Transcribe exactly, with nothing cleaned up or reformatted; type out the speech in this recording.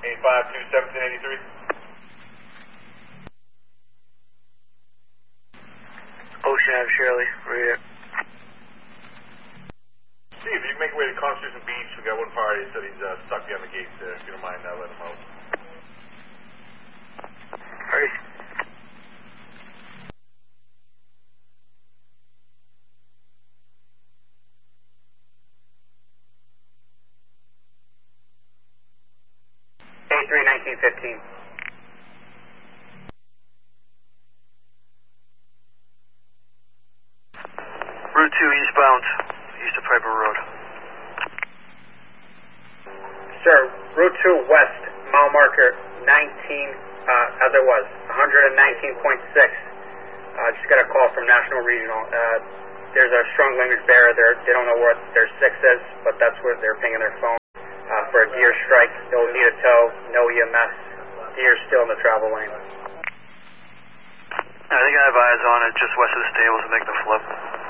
eight five two, seventeen eighty-three. Ocean Ave, Shirley, read it. Steve, you can make your way to Constitution Beach. We got one party. He said he's uh, stuck behind the gates there. If you don't mind, uh, let him out. Hurry. A three nineteen fifteen. Route two eastbound, east of Piper Road. Sir, Route two west, mile marker nineteen, uh, as it was, one nineteen point six. Uh, just got a call from National Regional. Uh, there's a strong language barrier there. They don't know what their six is, but that's where they're pinging their phone. Uh, for a gear strike, they'll need a tow, no E M S. Gear's still in the travel lane. I think I have eyes on it just west of the stables to make the flip.